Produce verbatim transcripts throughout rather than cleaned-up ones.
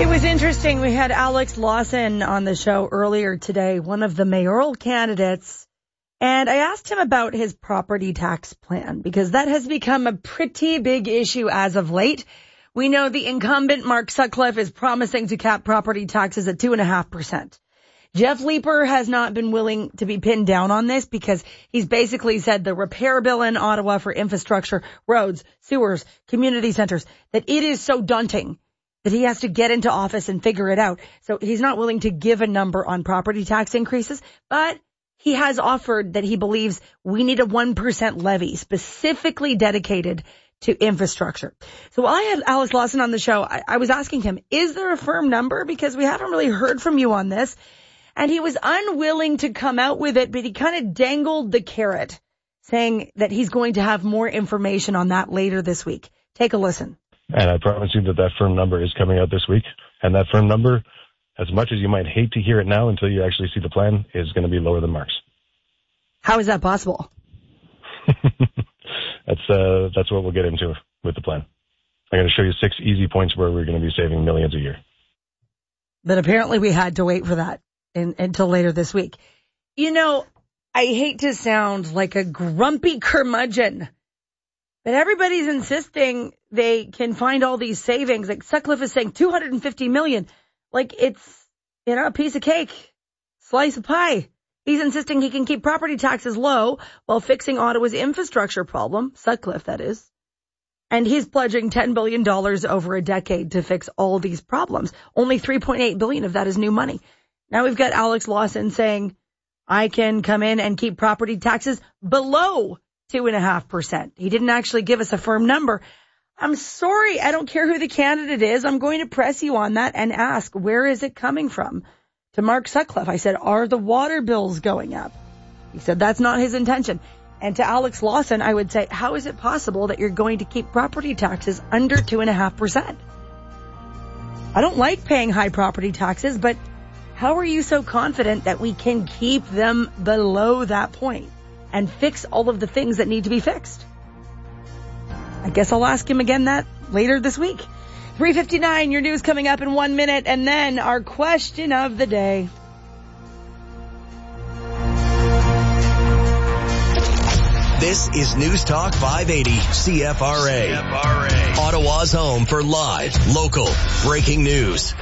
It was interesting. We had Alex Lawson on the show earlier today, one of the mayoral candidates, and I asked him about his property tax plan because that has become a pretty big issue as of late. We know the incumbent Mark Sutcliffe is promising to cap property taxes at two point five percent. Jeff Leeper has not been willing to be pinned down on this because he's basically said the repair bill in Ottawa for infrastructure, roads, sewers, community centers, that it is so daunting that he has to get into office and figure it out. So he's not willing to give a number on property tax increases, but he has offered that he believes we need a one percent levy specifically dedicated to infrastructure. So while I had Alex Lawson on the show, I, I was asking him, is there a firm number? Because we haven't really heard from you on this. And he was unwilling to come out with it, but he kind of dangled the carrot, saying that he's going to have more information on that later this week. Take a listen. And I promise you that that firm number is coming out this week. And that firm number, as much as you might hate to hear it now until you actually see the plan, is going to be lower than Mark's. How is that possible? that's uh, that's what we'll get into with the plan. I'm going to show you six easy points where we're going to be saving millions a year. But apparently we had to wait for that in, until later this week. You know, I hate to sound like a grumpy curmudgeon, but everybody's insisting they can find all these savings. Like Sutcliffe is saying two hundred fifty million, like it's, you know, a piece of cake, slice of pie. He's insisting he can keep property taxes low while fixing Ottawa's infrastructure problem, Sutcliffe, that is. And he's pledging ten billion dollars over a decade to fix all these problems. Only three point eight billion dollars of that is new money. Now we've got Alex Lawson saying, I can come in and keep property taxes below two point five percent. He didn't actually give us a firm number. I'm sorry, I don't care who the candidate is. I'm going to press you on that and ask, where is it coming from? To Mark Sutcliffe, I said, are the water bills going up? He said that's not his intention. And to Alex Lawson, I would say, how is it possible that you're going to keep property taxes under two point five percent? I don't like paying high property taxes, but how are you so confident that we can keep them below that point and fix all of the things that need to be fixed? I guess I'll ask him again that later this week. three fifty-nine, your news coming up in one minute, and then our question of the day. This is News Talk five eighty C F R A. C F R A. Ottawa's home for live, local, breaking news.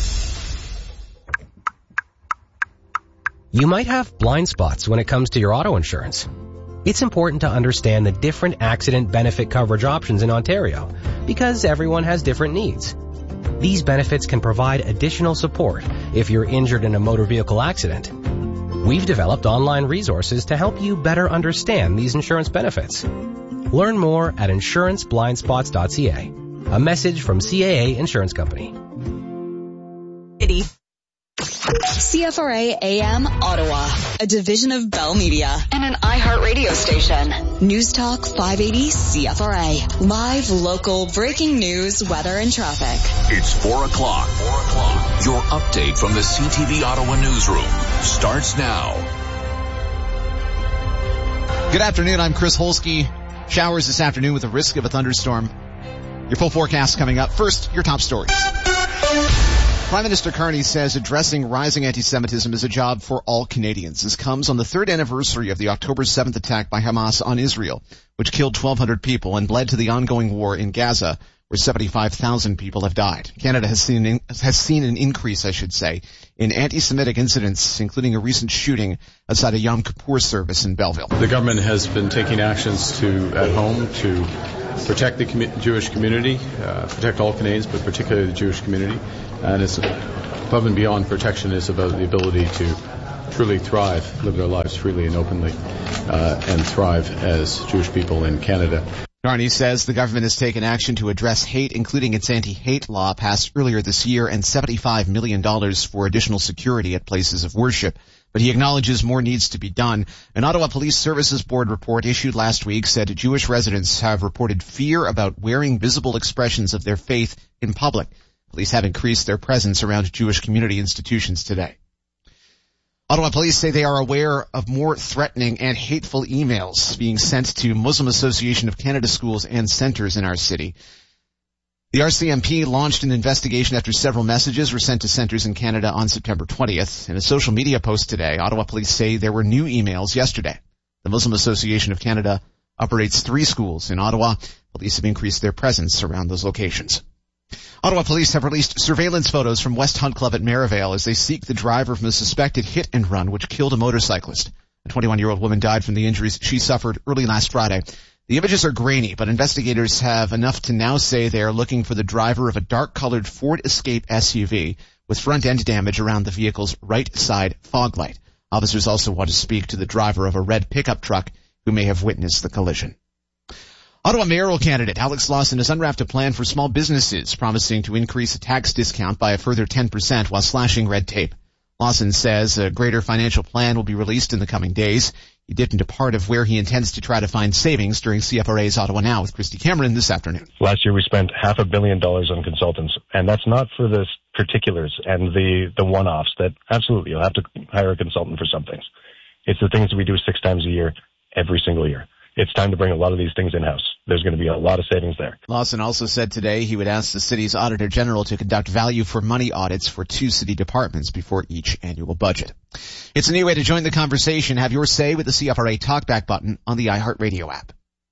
You might have blind spots when it comes to your auto insurance. It's important to understand the different accident benefit coverage options in Ontario because everyone has different needs. These benefits can provide additional support if you're injured in a motor vehicle accident. We've developed online resources to help you better understand these insurance benefits. Learn more at insurance blind spots dot c a. A message from C A A Insurance Company. C F R A A M Ottawa, a division of Bell Media and an iHeartRadio station. News Talk five eighty C F R A. Live, local, breaking news, weather, and traffic. It's four o'clock. Four o'clock. Your update from the C T V Ottawa newsroom starts now. Good afternoon. I'm Chris Holsky. Showers this afternoon with a risk of a thunderstorm. Your full forecast coming up. First, your top stories. Prime Minister Carney says addressing rising anti-Semitism is a job for all Canadians. This comes on the third anniversary of the October seventh attack by Hamas on Israel, which killed twelve hundred people and led to the ongoing war in Gaza, where seventy-five thousand people have died. Canada has seen an, has seen an increase, I should say, in anti-Semitic incidents, including a recent shooting outside a Yom Kippur service in Belleville. The government has been taking actions to at home to protect the commu- Jewish community, uh, protect all Canadians, but particularly the Jewish community. And it's above and beyond protection is about the ability to truly thrive, live their lives freely and openly, uh, and thrive as Jewish people in Canada. Carney says the government has taken action to address hate, including its anti-hate law passed earlier this year and seventy-five million dollars for additional security at places of worship. But he acknowledges more needs to be done. An Ottawa Police Services Board report issued last week said Jewish residents have reported fear about wearing visible expressions of their faith in public. Police have increased their presence around Jewish community institutions today. Ottawa police say they are aware of more threatening and hateful emails being sent to Muslim Association of Canada schools and centers in our city. The R C M P launched an investigation after several messages were sent to centers in Canada on September twentieth. In a social media post today, Ottawa police say there were new emails yesterday. The Muslim Association of Canada operates three schools in Ottawa. Police have increased their presence around those locations. Ottawa police have released surveillance photos from West Hunt Club at Merivale as they seek the driver from a suspected hit and run which killed a motorcyclist. A twenty-one-year-old woman died from the injuries she suffered early last Friday. The images are grainy, but investigators have enough to now say they are looking for the driver of a dark-colored Ford Escape S U V with front-end damage around the vehicle's right side fog light. Officers also want to speak to the driver of a red pickup truck who may have witnessed the collision. Ottawa mayoral candidate Alex Lawson has unwrapped a plan for small businesses, promising to increase a tax discount by a further ten percent while slashing red tape. Lawson says a greater financial plan will be released in the coming days. He dipped into part of where he intends to try to find savings during C F R A's Ottawa Now with Christy Cameron this afternoon. Last year we spent half a billion dollars on consultants, and that's not for the particulars and the, the one-offs that absolutely you'll have to hire a consultant for some things. It's the things that we do six times a year, every single year. It's time to bring a lot of these things in-house. There's going to be a lot of savings there. Lawson also said today he would ask the city's Auditor General to conduct value for money audits for two city departments before each annual budget. It's a new way to join the conversation. Have your say with the C F R A Talkback button on the iHeartRadio app.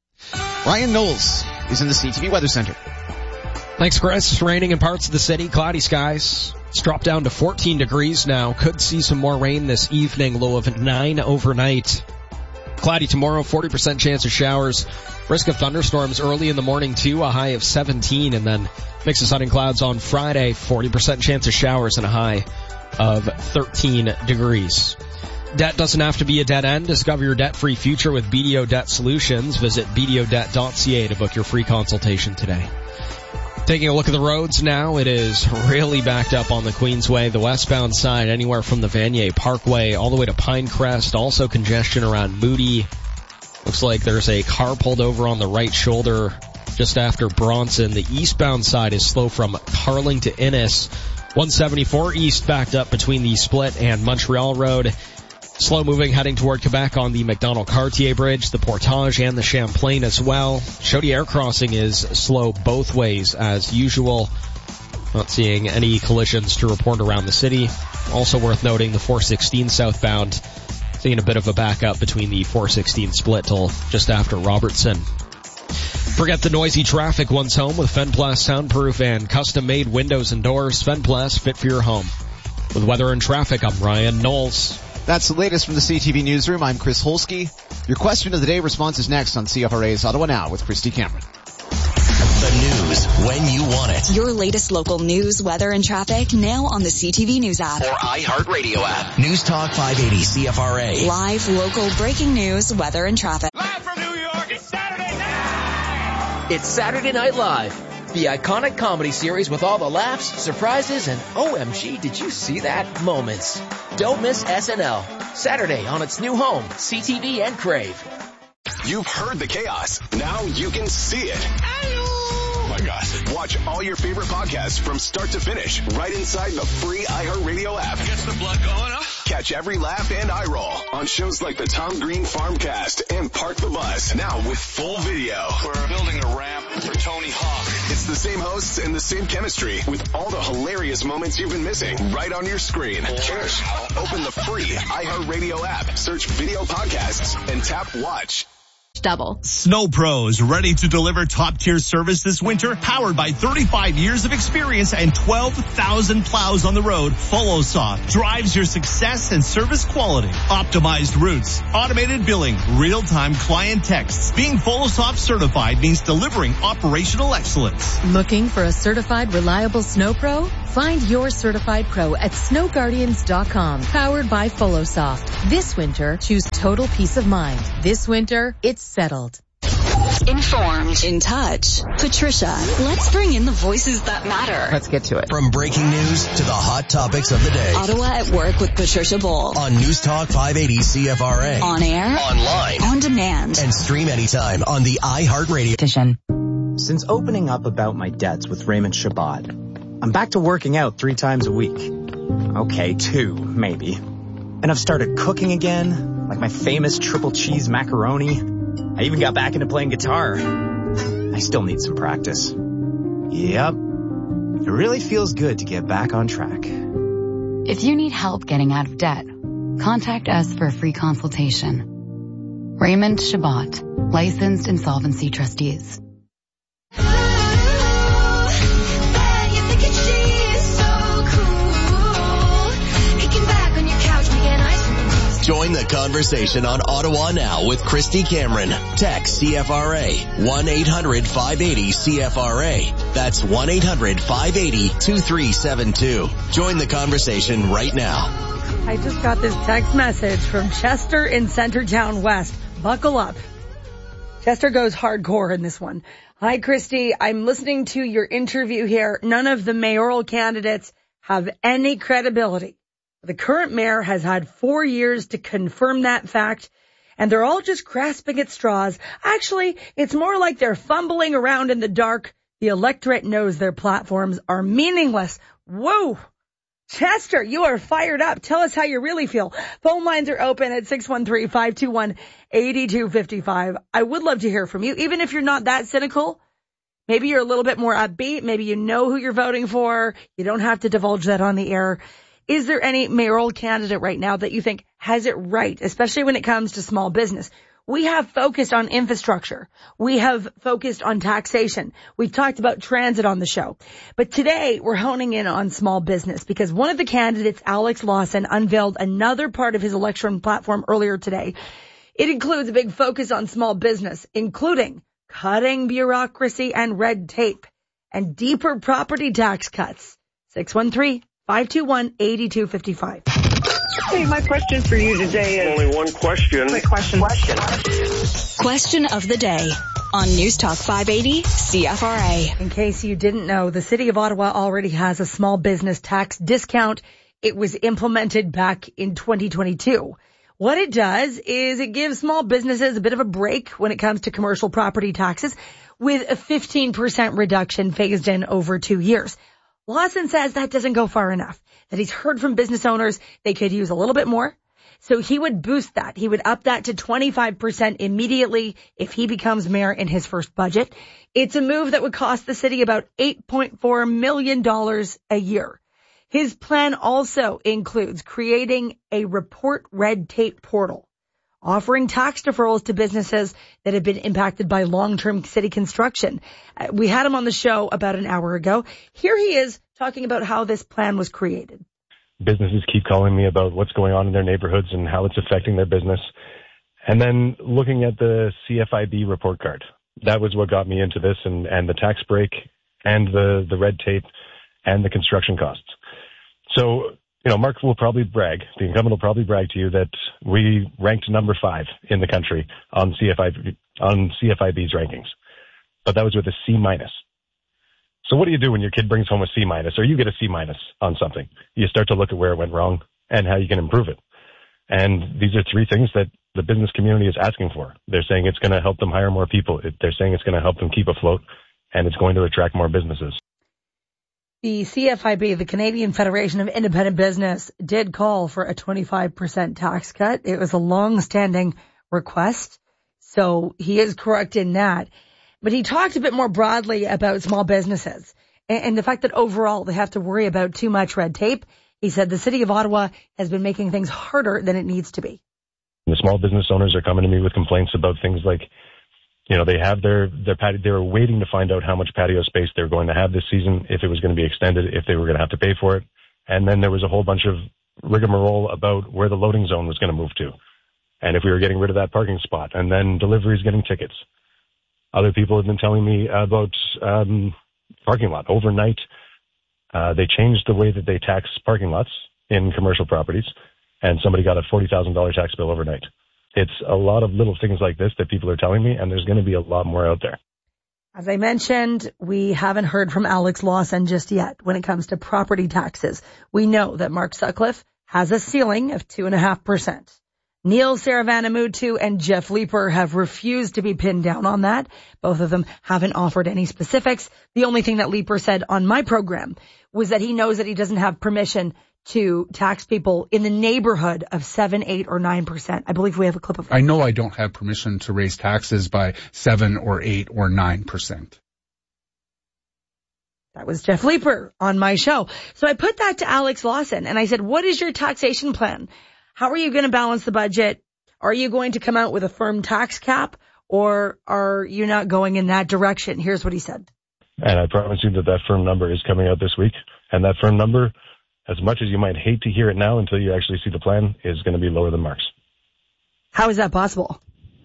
Ryan Knowles is in the C T V Weather Center. Thanks, Chris. Raining in parts of the city, cloudy skies. It's dropped down to fourteen degrees now. Could see some more rain this evening, low of nine overnight. Cloudy tomorrow, forty percent chance of showers. Risk of thunderstorms early in the morning too, a high of seventeen, and then mix of sun and clouds on Friday, forty percent chance of showers and a high of thirteen degrees. Debt doesn't have to be a dead end. Discover your debt-free future with B D O Debt Solutions. Visit b d o debt dot c a to book your free consultation today. Taking a look at the roads now, it is really backed up on the Queensway, the westbound side, anywhere from the Vanier Parkway all the way to Pinecrest. Also congestion around Moody. Looks like there's a car pulled over on the right shoulder just after Bronson. The eastbound side is slow from Carling to Innis. one seventy-four east backed up between the Split and Montreal Road. Slow moving heading toward Quebec on the McDonald-Cartier Bridge, the Portage, and the Champlain as well. Chaudière crossing is slow both ways as usual. Not seeing any collisions to report around the city. Also worth noting the four sixteen southbound, seeing a bit of a backup between the four sixteen Split till just after Robertson. Forget the noisy traffic once home with Fenplast soundproof and custom-made windows and doors. Fenplast, fit for your home. With weather and traffic, I'm Ryan Knowles. That's the latest from the C T V Newsroom. I'm Chris Holsky. Your question of the day response is next on C F R A's Ottawa Now with Christy Cameron. The news when you want it. Your latest local news, weather, and traffic now on the C T V News app. Or iHeartRadio app. News Talk five eighty C F R A. Live, local, breaking news, weather, and traffic. Live from New York, it's Saturday night! It's Saturday Night Live. The iconic comedy series with all the laughs, surprises, and O M G, did you see that moments. Don't miss S N L. Saturday on its new home, C T V and Crave. You've heard the chaos. Now you can see it. Oh my God. Watch all your favorite podcasts from start to finish right inside the free iHeartRadio app. Gets the blood going up. Catch every laugh and eye roll on shows like the Tom Green Farmcast and Park the Bus. Now with full video. We're building a ramp for Tony Hawk. It's the same hosts and the same chemistry with all the hilarious moments you've been missing right on your screen. Cheers. Open the free iHeartRadio app, search video podcasts, and tap watch. Double. Snow Pros, ready to deliver top-tier service this winter, powered by thirty-five years of experience and twelve thousand plows on the road. FollowSoft drives your success and service quality. Optimized routes, automated billing, real-time client texts. Being FollowSoft certified means delivering operational excellence. Looking for a certified, reliable Snow Pro? Find your certified pro at snow guardians dot com. Powered by FollowSoft. This winter, choose total peace of mind. This winter, it's settled. Informed, in touch. Patricia, let's bring in the voices that matter. Let's get to it. From breaking news to the hot topics of the day. Ottawa at Work with Patricia Bowl. On News Talk five eighty C F R A. On air. Online. On demand. And stream anytime on the iHeartRadio. Petition. Since opening up about my debts with Raymond Chabad, I'm back to working out three times a week. Okay, two, maybe. And I've started cooking again, like my famous triple cheese macaroni. I even got back into playing guitar. I still need some practice. Yep. It really feels good to get back on track. If you need help getting out of debt, contact us for a free consultation. Raymond Shabbat, licensed insolvency trustees. Join the conversation on Ottawa Now with Christy Cameron. Text C F R A one eight hundred five eighty C F R A. That's one eight hundred five eighty two three seven two. Join the conversation right now. I just got this text message from Chester in Centertown West. Buckle up. Chester goes hardcore in this one. Hi, Christy. I'm listening to your interview here. None of the mayoral candidates have any credibility. The current mayor has had four years to confirm that fact, and they're all just grasping at straws. Actually, it's more like they're fumbling around in the dark. The electorate knows their platforms are meaningless. Whoa! Chester, you are fired up. Tell us how you really feel. Phone lines are open at six one three, five two one, eight two five five. I would love to hear from you, even if you're not that cynical. Maybe you're a little bit more upbeat. Maybe you know who you're voting for. You don't have to divulge that on the air. Is there any mayoral candidate right now that you think has it right, especially when it comes to small business? We have focused on infrastructure. We have focused on taxation. We've talked about transit on the show. But today we're honing in on small business because one of the candidates, Alex Lawson, unveiled another part of his election platform earlier today. It includes a big focus on small business, including cutting bureaucracy and red tape and deeper property tax cuts. six one three, five two one, eight two five five. Hey, my question for you today is... Only one question. Quick question. Question. Question of the day on News Talk five eighty C F R A. In case you didn't know, the City of Ottawa already has a small business tax discount. It was implemented back in twenty twenty-two. What it does is it gives small businesses a bit of a break when it comes to commercial property taxes with a fifteen percent reduction phased in over two years. Lawson says that doesn't go far enough, that he's heard from business owners they could use a little bit more. So he would boost that. He would up that to twenty-five percent immediately if he becomes mayor in his first budget. It's a move that would cost the city about eight point four million dollars a year. His plan also includes creating a report red tape portal, offering tax deferrals to businesses that have been impacted by long-term city construction. Uh, we had him on the show about an hour ago. Here he is talking about how this plan was created. Businesses keep calling me about what's going on in their neighborhoods and how it's affecting their business. And then looking at the C F I B report card, that was what got me into this, and, and the tax break and the, the red tape and the construction costs. So, you know, Mark will probably brag, the incumbent will probably brag to you that we ranked number five in the country on C F I B, on C F I B's rankings. But that was with a C minus. So what do you do when your kid brings home a C minus or you get a C minus on something? You start to look at where it went wrong and how you can improve it. And these are three things that the business community is asking for. They're saying it's going to help them hire more people. They're saying it's going to help them keep afloat, and it's going to attract more businesses. The C F I B, the Canadian Federation of Independent Business, did call for a twenty-five percent tax cut. It was a long-standing request, so he is correct in that. But he talked a bit more broadly about small businesses and, and the fact that overall they have to worry about too much red tape. He said the City of Ottawa has been making things harder than it needs to be. The small business owners are coming to me with complaints about things like, you know, they have their, their patio, they were waiting to find out how much patio space they were going to have this season, if it was going to be extended, if they were going to have to pay for it. And then there was a whole bunch of rigmarole about where the loading zone was going to move to, and if we were getting rid of that parking spot, and then deliveries getting tickets. Other people have been telling me about um, parking lot. Overnight, uh, they changed the way that they tax parking lots in commercial properties, and somebody got a forty thousand dollars tax bill overnight. It's a lot of little things like this that people are telling me, and there's going to be a lot more out there. As I mentioned, we haven't heard from Alex Lawson just yet when it comes to property taxes. We know that Mark Sutcliffe has a ceiling of two point five percent. Neil Saravanamuthu and Jeff Leeper have refused to be pinned down on that. Both of them haven't offered any specifics. The only thing that Leeper said on my program was that he knows that he doesn't have permission to tax people in the neighborhood of seven, eight, or nine percent. I believe we have a clip of that. I know I don't have permission to raise taxes by seven or eight or nine percent. That was Jeff Leeper on my show. So I put that to Alex Lawson and I said, what is your taxation plan? How are you going to balance the budget? Are you going to come out with a firm tax cap or are you not going in that direction? Here's what he said. And I promise you that that firm number is coming out this week. And that firm number, as much as you might hate to hear it now until you actually see the plan, is going to be lower than Mark's. How is that possible?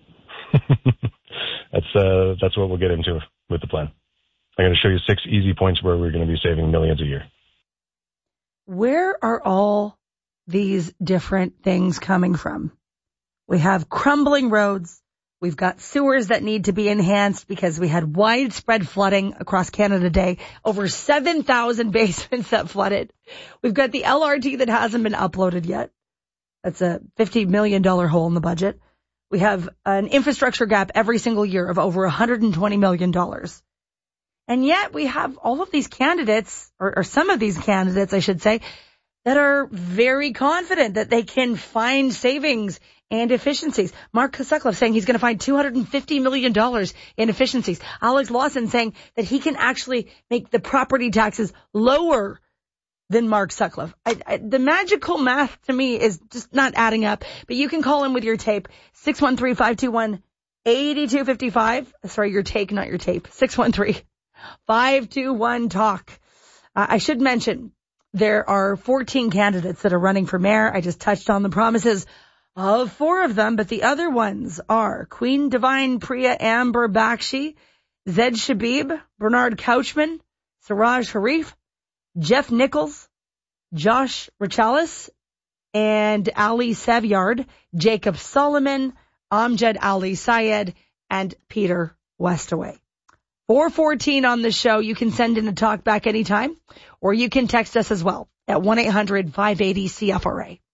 that's uh, that's what we'll get into with the plan. I'm going to show you six easy points where we're going to be saving millions a year. Where are all these different things coming from? We have crumbling roads. We've got sewers that need to be enhanced because we had widespread flooding across Canada today. Over seven thousand basements that flooded. We've got the L R T that hasn't been uploaded yet. That's a fifty million dollars hole in the budget. We have an infrastructure gap every single year of over one hundred twenty million dollars. And yet we have all of these candidates, or, or some of these candidates, I should say, that are very confident that they can find savings and efficiencies. Mark Sutcliffe saying he's going to find two hundred fifty million dollars in efficiencies. Alex Lawson saying that he can actually make the property taxes lower than Mark Sutcliffe. I, I, the magical math to me is just not adding up. But you can call in with your tape, six one three, five two one, eight two five five. Sorry, your take, not your tape. six one three, five two one, talk. Uh, I should mention there are fourteen candidates that are running for mayor. I just touched on the promises of four of them, but the other ones are Queen Divine Priya Amber Bakshi, Zed Shabib, Bernard Couchman, Siraj Harif, Jeff Nichols, Josh Rachalis, and Ali Savyard, Jacob Solomon, Amjad Ali Syed, and Peter Westaway. four fourteen on the show. You can send in a talk back anytime, or you can text us as well at one eight hundred, five eight zero, C F R A.